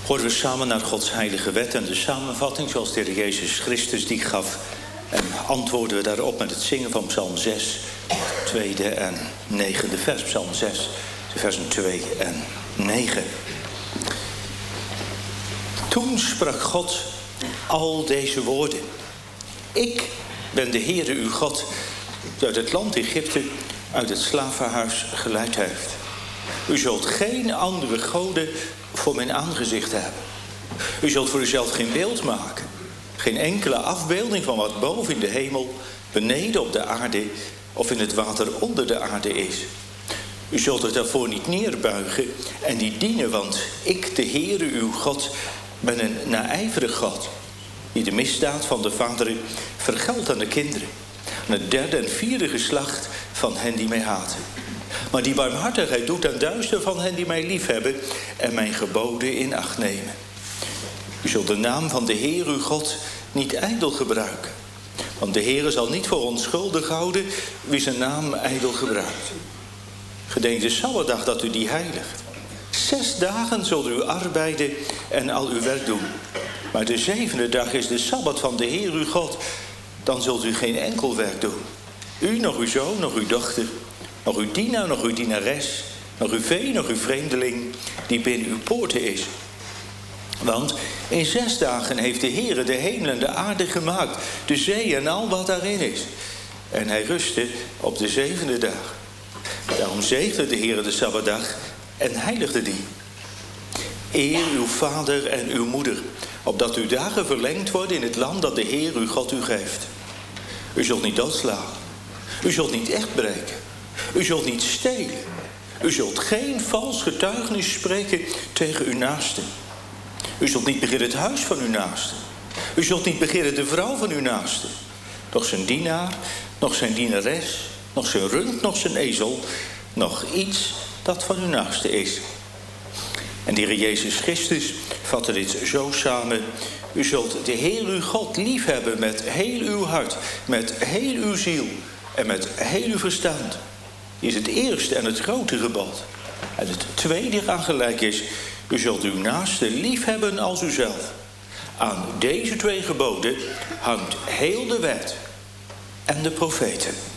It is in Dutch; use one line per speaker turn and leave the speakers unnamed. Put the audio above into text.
Horen we samen naar Gods heilige wet en de samenvatting zoals de Heer Jezus Christus die gaf. En antwoorden we daarop met het zingen van Psalm 6, tweede en negende vers. Psalm 6, de versen 2 en 9. Toen sprak God al deze woorden. Ik ben de Heere uw God, die uit het land Egypte, uit het slavenhuis geleid heeft. U zult geen andere goden voor mijn aangezicht hebben. U zult voor uzelf geen beeld maken. Geen enkele afbeelding van wat boven in de hemel, beneden op de aarde of in het water onder de aarde is. U zult er daarvoor niet neerbuigen en niet dienen, want ik, de Heere uw God, ben een naijverig God, die de misdaad van de vaderen vergeldt aan de kinderen, aan het derde en vierde geslacht van hen die mij haten. Maar die barmhartigheid doet aan 1000 van hen die mij liefhebben en mijn geboden in acht nemen. U zult de naam van de Heer uw God niet ijdel gebruiken. Want de Heer zal niet voor onschuldig houden wie zijn naam ijdel gebruikt. Gedenk de Sabbatdag dat u die heiligt. 6 dagen zult u arbeiden en al uw werk doen. Maar de 7e dag is de Sabbat van de Heer uw God. Dan zult u geen enkel werk doen. U, nog uw zoon, nog uw dochter, nog uw dienaar, nog uw dienares, nog uw vee, nog uw vreemdeling, die binnen uw poorten is. Want in 6 dagen heeft de Heere de hemel en de aarde gemaakt, de zee en al wat daarin is. En hij rustte op de 7e dag. Daarom zegende de Heere de Sabbatdag en heiligde die. Eer uw vader en uw moeder, opdat uw dagen verlengd worden in het land dat de Heer uw God u geeft. U zult niet doodslaan. U zult niet echt breken. U zult niet stelen. U zult geen vals getuigenis spreken tegen uw naaste. U zult niet begeeren het huis van uw naaste. U zult niet begeeren de vrouw van uw naaste. Nog zijn dienaar, nog zijn dienares, nog zijn rund, nog zijn ezel, nog iets dat van uw naaste is. En de Heer Jezus Christus vatte dit zo samen. U zult de Heer uw God liefhebben met heel uw hart, met heel uw ziel en met heel uw verstand. Die is het eerste en het grote gebod. En het tweede eraan gelijk is, u zult uw naaste liefhebben als uzelf. Aan deze 2 geboden hangt heel de wet en de profeten.